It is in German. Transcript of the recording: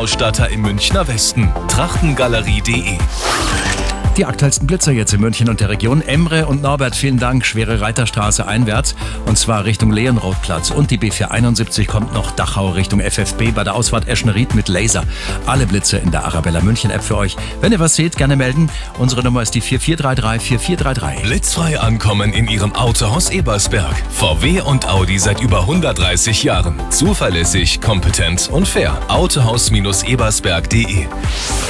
Blitzerausstatter im Münchner Westen. Trachtengalerie.de. Die aktuellsten Blitzer jetzt in München und der Region. Emre und Norbert, vielen Dank. Schwere Reiterstraße einwärts und zwar Richtung Leonrothplatz. Und die B471 kommt noch Dachau Richtung FFB bei der Ausfahrt Eschenried mit Laser. Alle Blitze in der Arabella München App für euch. Wenn ihr was seht, gerne melden. Unsere Nummer ist die 4433 4433. Blitzfrei ankommen in Ihrem Autohaus Ebersberg. VW und Audi seit über 130 Jahren. Zuverlässig, kompetent und fair. Autohaus-ebersberg.de